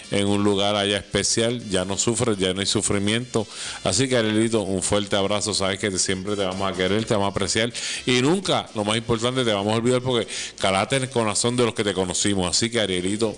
en un lugar allá especial, ya no sufres, ya no hay sufrimiento. Así que, Arielito, un fuerte abrazo, sabes que siempre te vamos a querer, te vamos a apreciar y nunca, lo más importante, te vamos a olvidar porque calaste en el corazón de los que te conocimos. Así que, Arielito,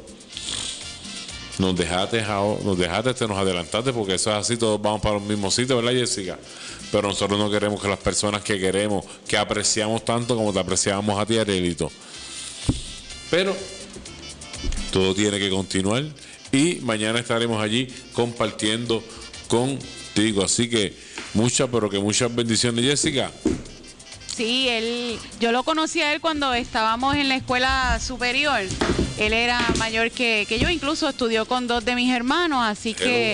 nos dejaste, nos adelantaste, porque eso es así, todos vamos para los mismos sitios, ¿verdad, Jessica? Pero nosotros no queremos que las personas que queremos, que apreciamos tanto como te apreciamos a ti, Arielito. Pero todo tiene que continuar y mañana estaremos allí compartiendo contigo. Así que pero que muchas bendiciones, Jessica. Sí, yo lo conocí a él cuando estábamos en la escuela superior. Él era mayor que yo, incluso estudió con 2 de mis hermanos, así que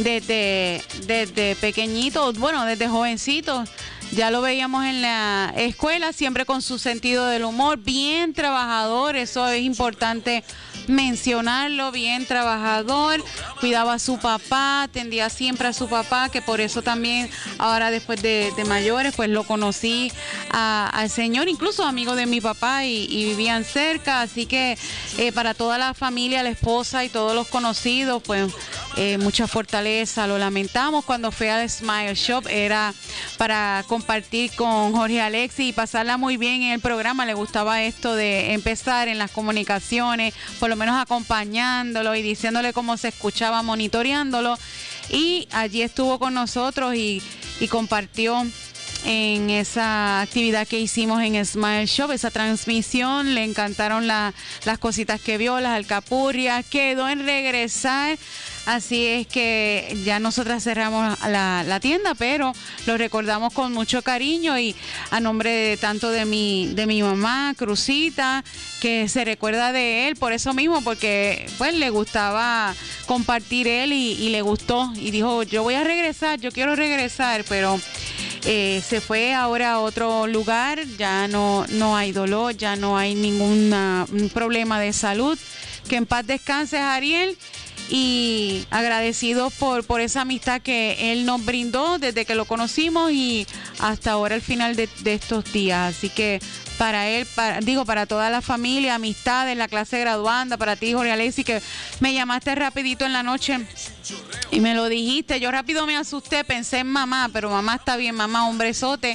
desde pequeñito, bueno, desde jovencito, ya lo veíamos en la escuela, siempre con su sentido del humor, bien trabajador, eso es importante mencionarlo, bien trabajador, cuidaba a su papá, atendía siempre a su papá, que por eso también ahora después de mayores pues lo conocí al señor, incluso amigo de mi papá y vivían cerca, así que para toda la familia, la esposa y todos los conocidos, pues mucha fortaleza. Lo lamentamos. Cuando fue al Smile Shop era para compartir con Jorge Alexis y pasarla muy bien en el programa. Le gustaba esto de empezar en las comunicaciones, por lo menos acompañándolo y diciéndole cómo se escuchaba, monitoreándolo, y allí estuvo con nosotros y compartió en esa actividad que hicimos en Smile Shop, esa transmisión. Le encantaron las cositas que vio, las alcapurrias, quedó en regresar. Así es que ya nosotras cerramos la tienda, pero lo recordamos con mucho cariño y a nombre tanto de mi mamá, Cruzita, que se recuerda de él por eso mismo, porque pues le gustaba compartir él y le gustó y dijo, yo voy a regresar, yo quiero regresar, pero se fue ahora a otro lugar, ya no hay dolor, ya no hay ningún problema de salud. Que en paz descanses, Ariel, y agradecidos por esa amistad que él nos brindó desde que lo conocimos y hasta ahora el final de estos días. Así que para él, para toda la familia, amistades, la clase graduanda, para ti, Jorge Alexis, que me llamaste rapidito en la noche y me lo dijiste. Yo rápido me asusté, pensé en mamá, pero mamá está bien, mamá, un besote.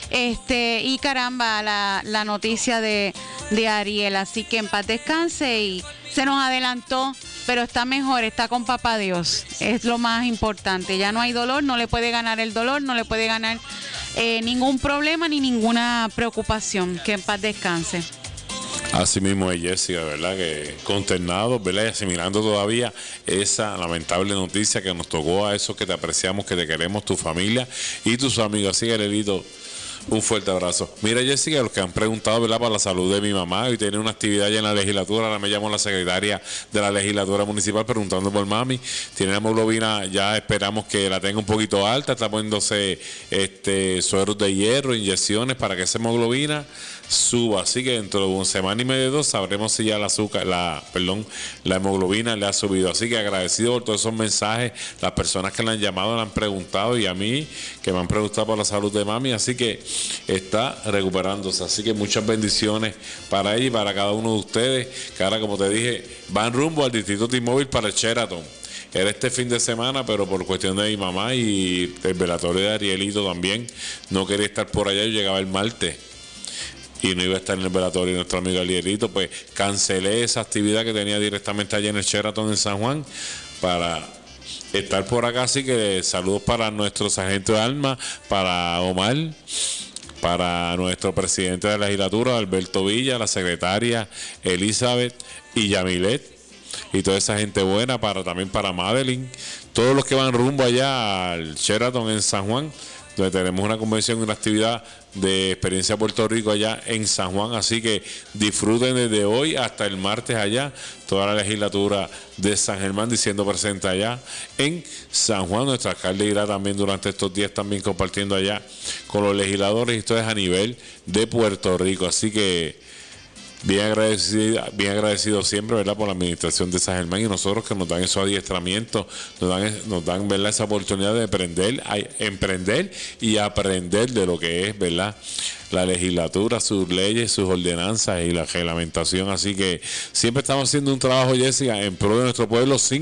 Y caramba, la noticia de Ariel. Así que en paz descanse, y se nos adelantó, pero está mejor, está con papá Dios. Es lo más importante. Ya no hay dolor, no le puede ganar el dolor, no le puede ganar ningún problema ni ninguna preocupación. Que en paz descanse. Así mismo es, Jessica, ¿verdad? Que consternado, ¿verdad? Y asimilando todavía esa lamentable noticia que nos tocó a esos que te apreciamos, que te queremos, tu familia y tus amigos. Así que, Lelito, un fuerte abrazo. Mira, Jessica, los que han preguntado, ¿verdad?, para la salud de mi mamá, y tiene una actividad ya en la legislatura. Ahora me llamó la secretaria de la legislatura municipal preguntando por mami. Tiene la hemoglobina, ya esperamos que la tenga un poquito alta, está poniéndose sueros de hierro, inyecciones para que esa hemoglobina suba. Así que dentro de una semana y media, 2, sabremos si ya la hemoglobina le ha subido. Así que agradecido por todos esos mensajes, las personas que le han llamado, le han preguntado, y a mí que me han preguntado por la salud de mami. Así que está recuperándose. Así que muchas bendiciones para ella y para cada uno de ustedes, que ahora, como te dije, van rumbo al distrito T-Mobile para el Sheraton. Era este fin de semana, pero por cuestión de mi mamá y el velatorio de Arielito también, no quería estar por allá. Yo llegaba el martes y no iba a estar en el velatorio de nuestro amigo Arielito, pues cancelé esa actividad que tenía directamente allá en el Sheraton en San Juan para estar por acá. Así que saludos para nuestro sargento de armas, para Omar, para nuestro presidente de la legislatura, Alberto Villa, la secretaria Elizabeth y Yamilet, y toda esa gente buena, también para Madeline, todos los que van rumbo allá al Sheraton en San Juan, donde tenemos una convención y una actividad de Experiencia Puerto Rico allá en San Juan. Así que disfruten desde hoy hasta el martes allá, toda la legislatura de San Germán diciendo presente allá en San Juan. Nuestro alcalde irá también durante estos días también compartiendo allá con los legisladores, y esto es a nivel de Puerto Rico. Así que bien agradecido siempre, ¿verdad?, por la administración de San Germán, y nosotros que nos dan esos adiestramientos, nos dan ¿verdad?, esa oportunidad de emprender y aprender de lo que es, ¿verdad?, la legislatura, sus leyes, sus ordenanzas y la reglamentación. Así que siempre estamos haciendo un trabajo, Jessica, en pro de nuestro pueblo, sin